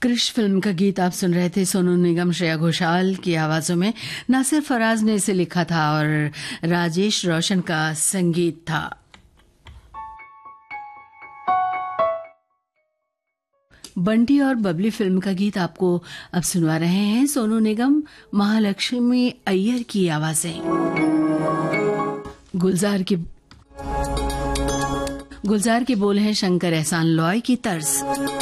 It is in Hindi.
क्रिश फिल्म का गीत आप सुन रहे थे। सोनू निगम, श्रेया घोषाल की आवाजों में नासिर फराज ने इसे लिखा था और राजेश रोशन का संगीत था। बंटी और बबली फिल्म का गीत आपको अब सुनवा रहे हैं सोनू निगम, महालक्ष्मी अय्यर की आवाजें। गुलजार के बोल हैं शंकर एहसान लॉय की तर्ज।